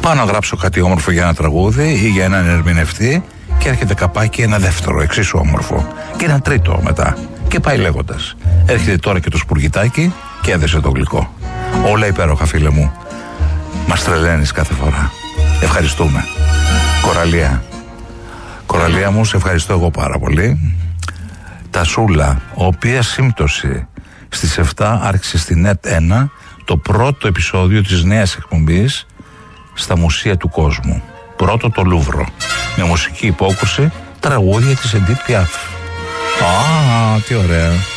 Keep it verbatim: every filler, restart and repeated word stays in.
Πάω να γράψω κάτι όμορφο για ένα τραγούδι ή για έναν ερμηνευτή και έρχεται καπάκι ένα δεύτερο εξίσου όμορφο και ένα τρίτο μετά και πάει λέγοντας. Έρχεται τώρα και το σπουργητάκι και έδεσε το γλυκό. Όλα υπέροχα, φίλε μου. Μας τρελαίνεις κάθε φορά. Ευχαριστούμε. Κοραλία. Κοραλία μου, σε ευχαριστώ εγώ πάρα πολύ. Τασούλα, οποία σύμπτωση στις επτά άρχισε στη νετ ένα το πρώτο επεισόδιο της νέας εκπομπής στα μουσεία του κόσμου. Πρώτο το Λούβρο. Με μουσική υπόκρουση τραγούδια της Εντίτ Πιάφ. Α, τι ωραία.